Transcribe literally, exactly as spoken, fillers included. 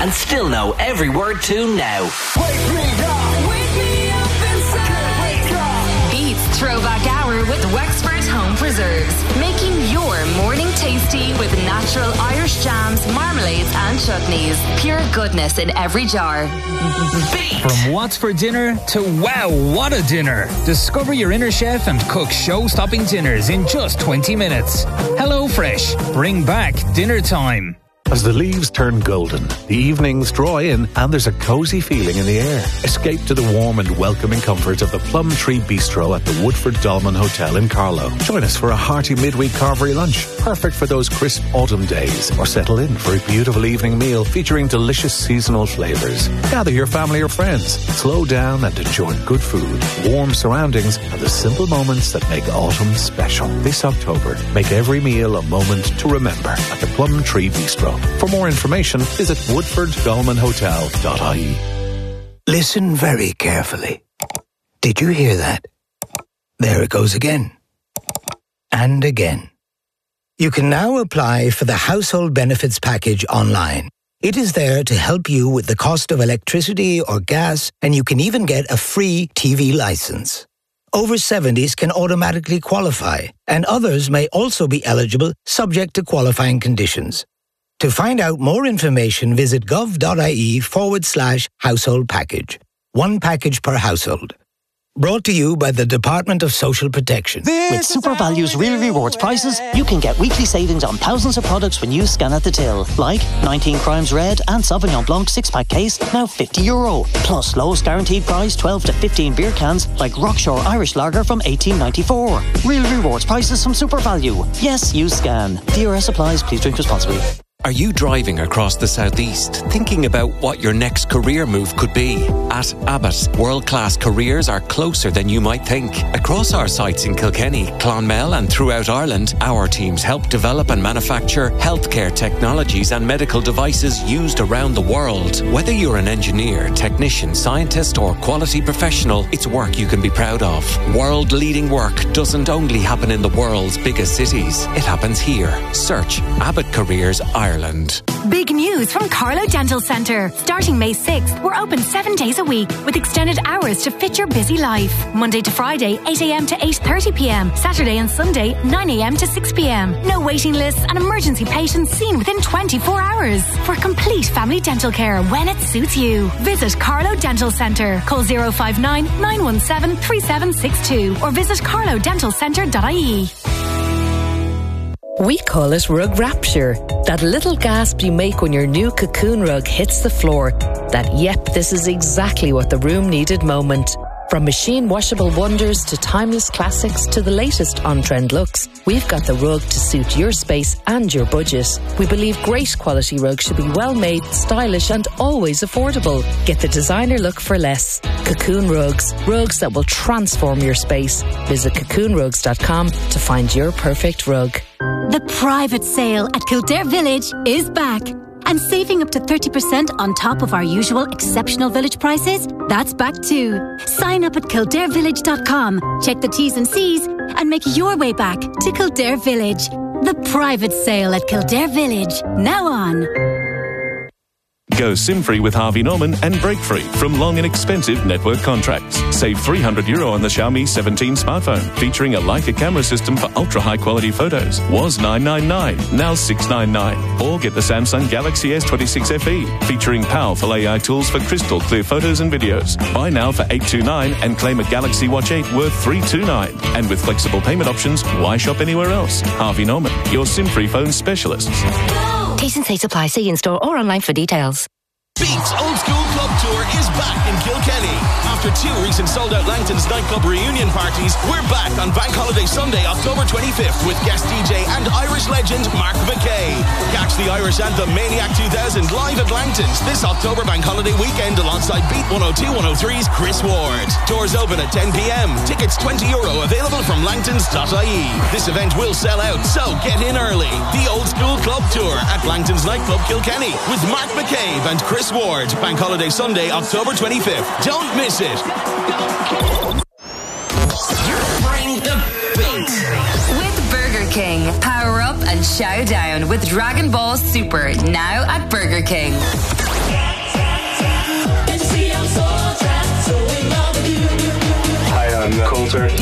and still know every word to now. Wake me up. Wake me up inside. Wake up. Beats Throwback Hour with Wexford Home Preserves. Making your morning tasty with natural Irish jams, marmalades and chutneys. Pure goodness in every jar. Beat. From what's for dinner to wow, what a dinner. Discover your inner chef and cook show-stopping dinners in just twenty minutes. HelloFresh. Bring back dinner time. As the leaves turn golden, the evenings draw in and there's a cosy feeling in the air. Escape to the warm and welcoming comforts of the Plum Tree Bistro at the Woodford Dolman Hotel in Carlow. Join us for a hearty midweek carvery lunch, perfect for those crisp autumn days. Or settle in for a beautiful evening meal featuring delicious seasonal flavours. Gather your family or friends, slow down and enjoy good food, warm surroundings and the simple moments that make autumn special. This October, make every meal a moment to remember at the Plum Tree Bistro. For more information, visit woodford dolman hotel dot I E. Listen very carefully. Did you hear that? There it goes again. And again. You can now apply for the Household Benefits Package online. It is there to help you with the cost of electricity or gas, and you can even get a free T V license. Over seventies can automatically qualify, and others may also be eligible subject to qualifying conditions. To find out more information, visit gov.ie forward slash household package. One package per household. Brought to you by the Department of Social Protection. With SuperValue's Real Rewards prices, you can get weekly savings on thousands of products when you scan at the till. Like nineteen Crimes Red and Sauvignon Blanc six pack case, now fifty euro. Plus lowest guaranteed price twelve to fifteen beer cans like Rockshore Irish Lager from eighteen ninety-four. Real Rewards prices from SuperValue. Yes, you scan. D R S applies. Please drink responsibly. Are you driving across the southeast, thinking about what your next career move could be? At Abbott, world-class careers are closer than you might think. Across our sites in Kilkenny, Clonmel and throughout Ireland, our teams help develop and manufacture healthcare technologies and medical devices used around the world. Whether you're an engineer, technician, scientist or quality professional, it's work you can be proud of. World-leading work doesn't only happen in the world's biggest cities. It happens here. Search Abbott Careers Ireland. Ireland. Big news from Carlow Dental Centre. Starting May sixth, we're open seven days a week with extended hours to fit your busy life. Monday to Friday, eight a.m. to eight thirty p.m. Saturday and Sunday, nine a.m. to six p.m. No waiting lists and emergency patients seen within twenty-four hours. For complete family dental care when it suits you. Visit Carlow Dental Centre. Call zero five nine, nine one seven, three seven six two or visit carlow dental centre dot I E. We call it rug rapture. That little gasp you make when your new Cocoon rug hits the floor. That, yep, this is exactly what the room needed moment. From machine washable wonders to timeless classics to the latest on-trend looks, we've got the rug to suit your space and your budget. We believe great quality rugs should be well made, stylish and always affordable. Get the designer look for less. Cocoon Rugs. Rugs that will transform your space. Visit cocoon rugs dot com to find your perfect rug. The private sale at Kildare Village is back. And saving up to thirty percent on top of our usual exceptional village prices, that's back too. Sign up at kildare village dot com, check the T's and C's, and make your way back to Kildare Village. The private sale at Kildare Village. Now on. Go SIM-free with Harvey Norman and break-free from long and expensive network contracts. Save three hundred euro on the Xiaomi seventeen smartphone, featuring a Leica camera system for ultra-high-quality photos. Was nine nine nine, now six nine nine. Or get the Samsung Galaxy S twenty-six F E, featuring powerful A I tools for crystal clear photos and videos. Buy now for eight two nine and claim a Galaxy Watch eight worth three two nine. And with flexible payment options, why shop anywhere else? Harvey Norman, your SIM-free phone specialists. T's and C's apply. See in-store or online for details. Beats Old School Club Tour is back in Kilkenny. After two recent sold-out Langton's nightclub reunion parties, we're back on Bank Holiday Sunday, October twenty-fifth with guest D J and Irish legend Mark McKay. Catch the Irish anthem Maniac two thousand live at Langton's this October Bank Holiday weekend alongside Beat one oh two one oh three's Chris Ward. Tours open at ten p.m. Tickets twenty euro available from langtons dot I E. This event will sell out, so get in early. The Old School Club Tour at Langton's nightclub Kilkenny with Mark McCabe and Chris Ward. Bank Holiday Sunday, October twenty-fifth. Don't miss it. Bring the beat. With Burger King. Power up and chow down with Dragon Ball Super now at Burger King. concert.